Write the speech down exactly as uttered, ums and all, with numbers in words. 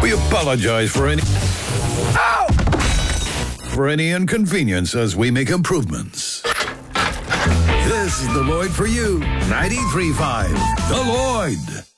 We apologize for any... Ow! For any inconvenience as we make improvements. This is the Lloyd for You, ninety-three point five. The Lloyd.